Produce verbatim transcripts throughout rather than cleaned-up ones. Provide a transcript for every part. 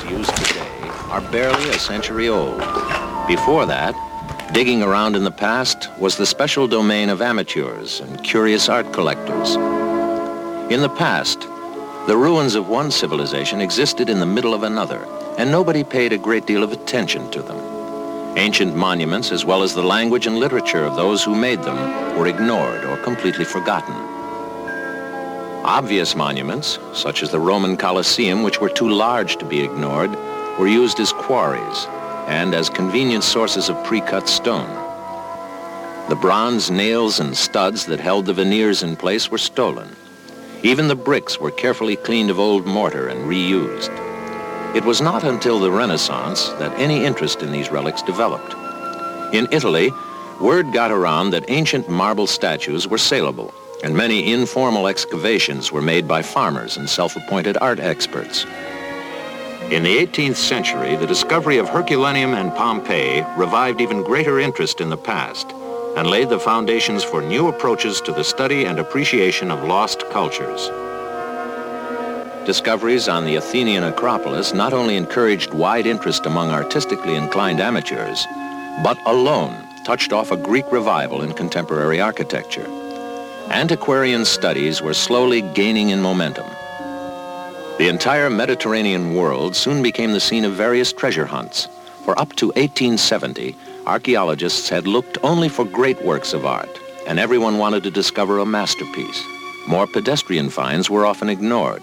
used today are barely a century old. Before that, digging around in the past was the special domain of amateurs and curious art collectors. In the past, the ruins of one civilization existed in the middle of another, and nobody paid a great deal of attention to them. Ancient monuments, as well as the language and literature of those who made them, were ignored or completely forgotten. Obvious monuments, such as the Roman Colosseum, which were too large to be ignored, were used as quarries and as convenient sources of pre-cut stone. The bronze nails and studs that held the veneers in place were stolen. Even the bricks were carefully cleaned of old mortar and reused. It was not until the Renaissance that any interest in these relics developed. In Italy, word got around that ancient marble statues were saleable, and many informal excavations were made by farmers and self-appointed art experts. In the eighteenth century, the discovery of Herculaneum and Pompeii revived even greater interest in the past and laid the foundations for new approaches to the study and appreciation of lost cultures. Discoveries on the Athenian Acropolis not only encouraged wide interest among artistically inclined amateurs, but alone touched off a Greek revival in contemporary architecture. Antiquarian studies were slowly gaining in momentum. The entire Mediterranean world soon became the scene of various treasure hunts. For up to eighteen seventy, archaeologists had looked only for great works of art, and everyone wanted to discover a masterpiece. More pedestrian finds were often ignored.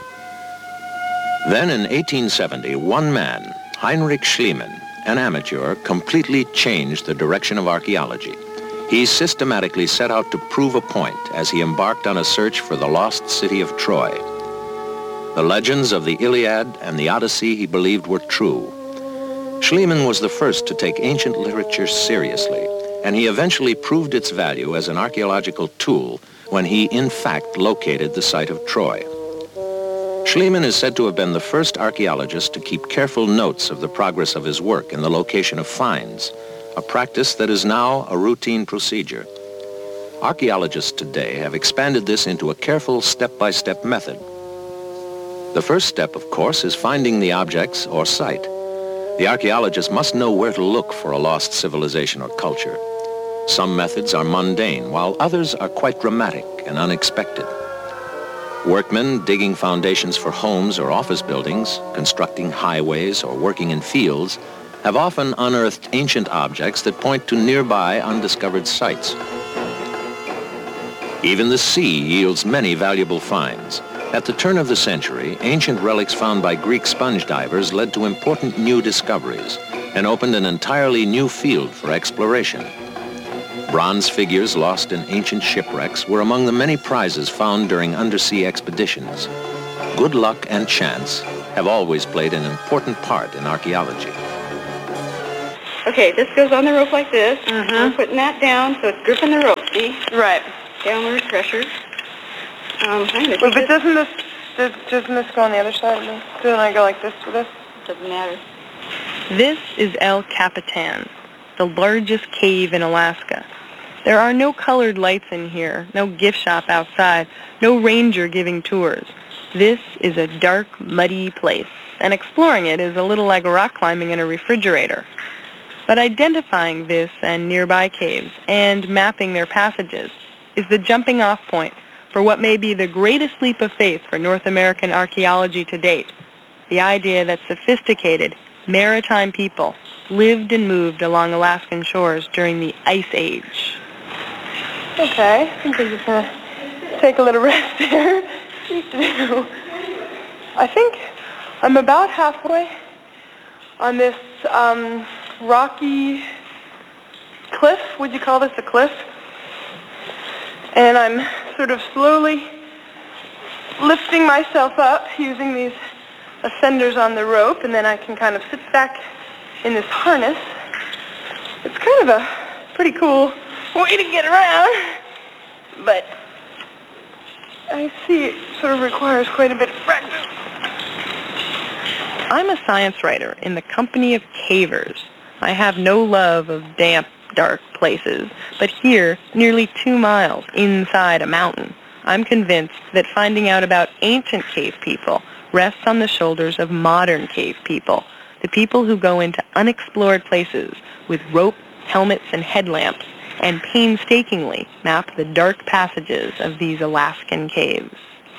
Then in eighteen seventy, one man, Heinrich Schliemann, an amateur, completely changed the direction of archaeology. He systematically set out to prove a point as he embarked on a search for the lost city of Troy. The legends of the Iliad and the Odyssey he believed were true. Schliemann was the first to take ancient literature seriously, and he eventually proved its value as an archaeological tool when he, in fact, located the site of Troy. Schliemann is said to have been the first archaeologist to keep careful notes of the progress of his work and the location of finds, a practice that is now a routine procedure. Archaeologists today have expanded this into a careful step-by-step method. The first step, of course, is finding the objects or site. The archaeologist must know where to look for a lost civilization or culture. Some methods are mundane, while others are quite dramatic and unexpected. Workmen digging foundations for homes or office buildings, constructing highways, or working in fields have often unearthed ancient objects that point to nearby undiscovered sites. Even the sea yields many valuable finds. At the turn of the century, ancient relics found by Greek sponge divers led to important new discoveries and opened an entirely new field for exploration. Bronze figures lost in ancient shipwrecks were among the many prizes found during undersea expeditions. Good luck and chance have always played an important part in archaeology. Okay, this goes on the rope like this. Mm-hmm. We're putting that down so it's gripping the rope, see? Right. Downward pressure. Um, Wait, but doesn't this, does, doesn't this go on the other side of me? Doesn't I go like this with this? Doesn't matter. This is El Capitan, the largest cave in Alaska. There are no colored lights in here, no gift shop outside, no ranger giving tours. This is a dark, muddy place, and exploring it is a little like rock climbing in a refrigerator. But identifying this and nearby caves and mapping their passages is the jumping-off point for what may be the greatest leap of faith for North American archaeology to date, the idea that sophisticated, maritime people lived and moved along Alaskan shores during the Ice Age. Okay, I think we're just going to take a little rest there. I think I'm about halfway on this um, rocky cliff. Would you call this a cliff? And I'm sort of slowly lifting myself up using these ascenders on the rope, and then I can kind of sit back in this harness. It's kind of a pretty cool way to get around, but I see it sort of requires quite a bit of practice. I'm a science writer in the company of cavers. I have no love of damp, dark places, but here, nearly two miles inside a mountain, I'm convinced that finding out about ancient cave people rests on the shoulders of modern cave people, the people who go into unexplored places with rope, helmets, and headlamps, and painstakingly map the dark passages of these Alaskan caves.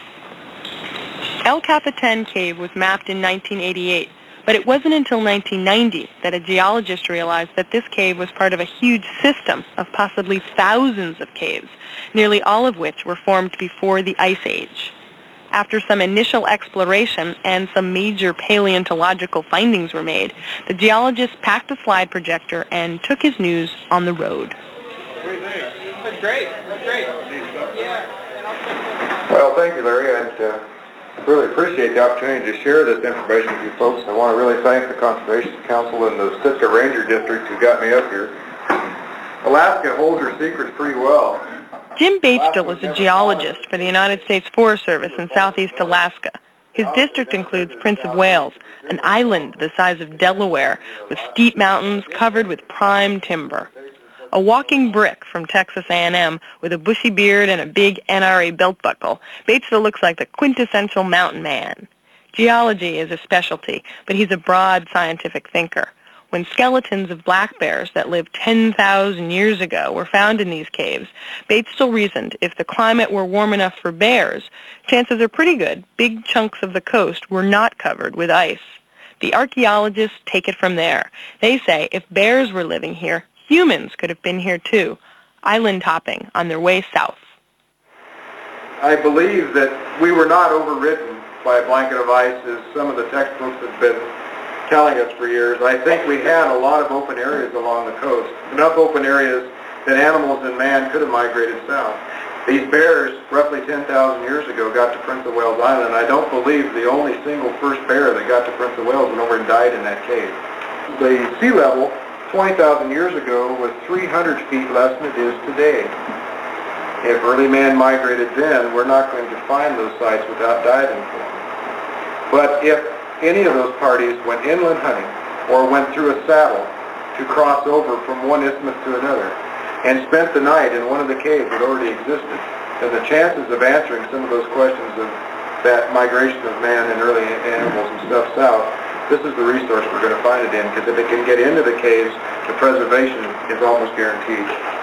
El Capitan Cave was mapped in nineteen eighty-eight, but it wasn't until nineteen ninety that a geologist realized that this cave was part of a huge system of possibly thousands of caves, nearly all of which were formed before the Ice Age. After some initial exploration and some major paleontological findings were made, the geologist packed a slide projector and took his news on the road. That's great. That's great. Yeah. Well, thank you, Larry. I'd uh, really appreciate the opportunity to share this information with you folks. I want to really thank the Conservation Council and the Sitka Ranger District who got me up here. Alaska holds her secrets pretty well. Jim Batestill is a geologist for the United States Forest Service in southeast Alaska. His district includes Prince of Wales, an island the size of Delaware with steep mountains covered with prime timber. A walking brick from Texas A and M with a bushy beard and a big N R A belt buckle, Batestill looks like the quintessential mountain man. Geology is a specialty, but he's a broad scientific thinker. When skeletons of black bears that lived ten thousand years ago were found in these caves, Batestill reasoned if the climate were warm enough for bears, chances are pretty good big chunks of the coast were not covered with ice. The archaeologists take it from there. They say if bears were living here, humans could have been here too, island hopping on their way south. I believe that we were not overridden by a blanket of ice as some of the textbooks have been telling us for years. I think we had a lot of open areas along the coast, enough open areas that animals and man could have migrated south. These bears, roughly ten thousand years ago, got to Prince of Wales Island. I don't believe the only single first bear that got to Prince of Wales went over and died in that cave. The sea level twenty thousand years ago was three hundred feet less than it is today. If early man migrated then, we're not going to find those sites without diving for them. But if any of those parties went inland hunting or went through a saddle to cross over from one isthmus to another and spent the night in one of the caves that already existed, then the chances of answering some of those questions of that migration of man and early animals and stuff south, this is the resource we're going to find it in, because if it can get into the caves, the preservation is almost guaranteed.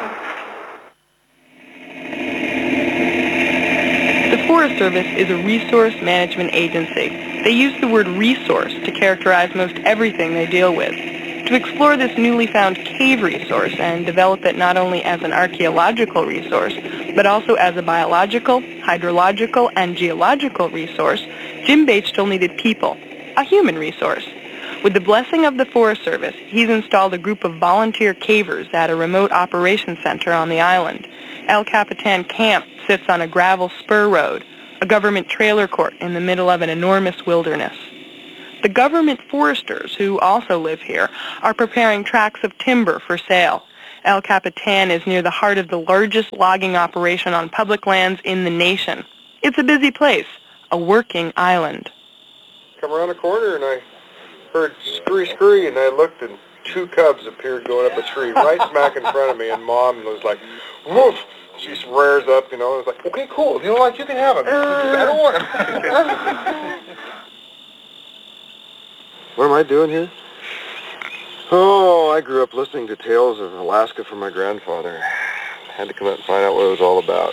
The Forest Service is a resource management agency. They use the word resource to characterize most everything they deal with. To explore this newly found cave resource and develop it not only as an archaeological resource, but also as a biological, hydrological, and geological resource, Jim Batestill needed people, a human resource. With the blessing of the Forest Service, he's installed a group of volunteer cavers at a remote operations center on the island. El Capitan Camp sits on a gravel spur road, a government trailer court in the middle of an enormous wilderness. The government foresters, who also live here, are preparing tracts of timber for sale. El Capitan is near the heart of the largest logging operation on public lands in the nation. It's a busy place, a working island. Come around the corner and I heard scurry scurry and I looked and two cubs appeared going up a tree right smack in front of me, and Mom was like, woof! She rears up, you know, and was like, okay, cool, you know, like, you can have them. I don't want them. What am I doing here? Oh, I grew up listening to tales of Alaska from my grandfather. Had to come out and find out what it was all about.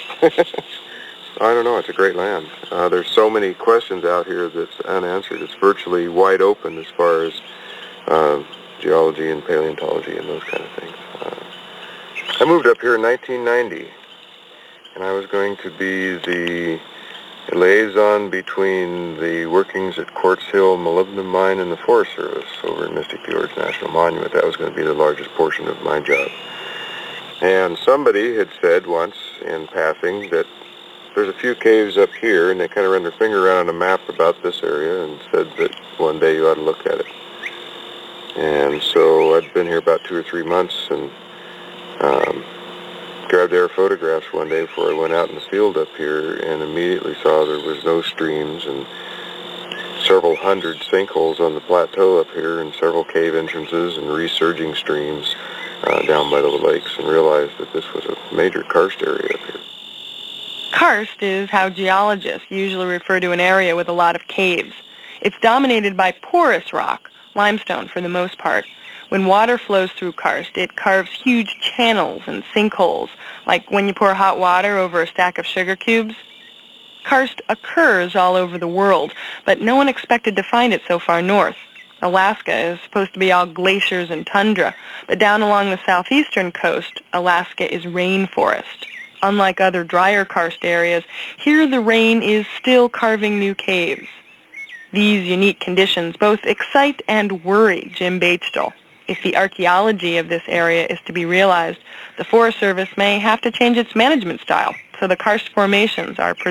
I don't know, it's a great land. Uh, there's so many questions out here that's unanswered. It's virtually wide open as far as uh, geology and paleontology and those kind of things. Uh, I moved up here in nineteen ninety, and I was going to be the liaison between the workings at Quartz Hill Molybdenum Mine and the Forest Service over in Mystic Fjords National Monument. That was going to be the largest portion of my job. And somebody had said once in passing that there's a few caves up here, and they kind of ran their finger around on a map about this area and said that one day you ought to look at it. And so I'd been here about two or three months and um, grabbed air photographs one day before I went out in the field up here, and immediately saw there was no streams and several hundred sinkholes on the plateau up here and several cave entrances and resurging streams uh, down by the lakes, and realized that this was a major karst area up here. Karst is how geologists usually refer to an area with a lot of caves. It's dominated by porous rock, limestone for the most part. When water flows through karst, it carves huge channels and sinkholes, like when you pour hot water over a stack of sugar cubes. Karst occurs all over the world, but no one expected to find it so far north. Alaska is supposed to be all glaciers and tundra, but down along the southeastern coast, Alaska is rainforest. Unlike other drier karst areas, here the rain is still carving new caves. These unique conditions both excite and worry Jim Bechtel. If the archaeology of this area is to be realized, the Forest Service may have to change its management style, so the karst formations are